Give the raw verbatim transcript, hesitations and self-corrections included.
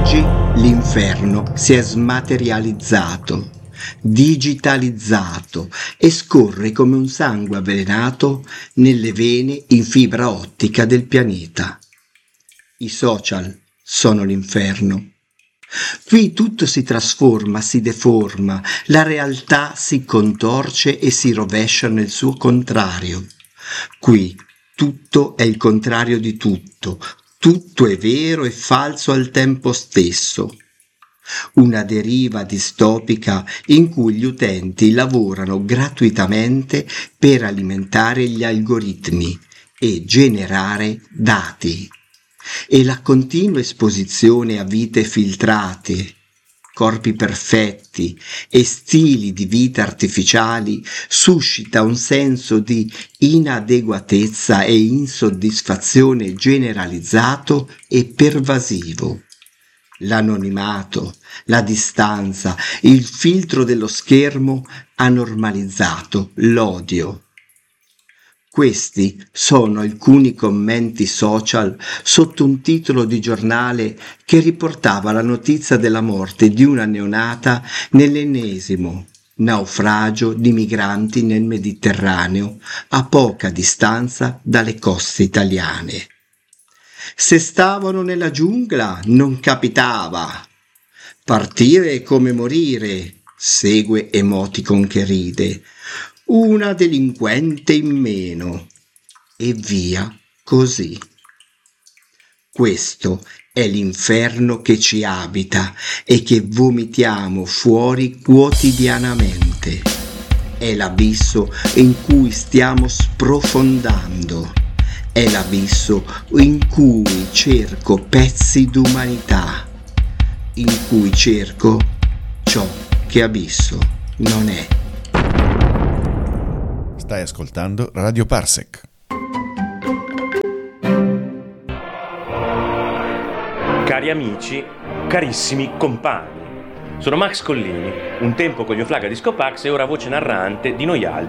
Oggi l'inferno si è smaterializzato, digitalizzato e scorre come un sangue avvelenato nelle vene in fibra ottica del pianeta. I social sono l'inferno. Qui tutto si trasforma, si deforma, la realtà si contorce e si rovescia nel suo contrario. Qui tutto è il contrario di tutto, tutto è vero e falso al tempo stesso. Una deriva distopica in cui gli utenti lavorano gratuitamente per alimentare gli algoritmi e generare dati. E la continua esposizione a vite filtrate, corpi perfetti e stili di vita artificiali suscita un senso di inadeguatezza e insoddisfazione generalizzato e pervasivo. L'anonimato, la distanza, il filtro dello schermo ha normalizzato l'odio. Questi sono alcuni commenti social sotto un titolo di giornale che riportava la notizia della morte di una neonata nell'ennesimo naufragio di migranti nel Mediterraneo a poca distanza dalle coste italiane. Se stavano nella giungla non capitava. Partire è come morire, segue emoticon che ride. Una delinquente in meno, e via così. Questo è l'inferno che ci abita e che vomitiamo fuori quotidianamente. È l'abisso in cui stiamo sprofondando. È l'abisso in cui cerco pezzi d'umanità, in cui cerco ciò che abisso non è. Stai ascoltando Radio Parsec. Cari amici, carissimi compagni, sono Max Collini, un tempo con gli Oflaga Disco Pax e ora voce narrante di noi altri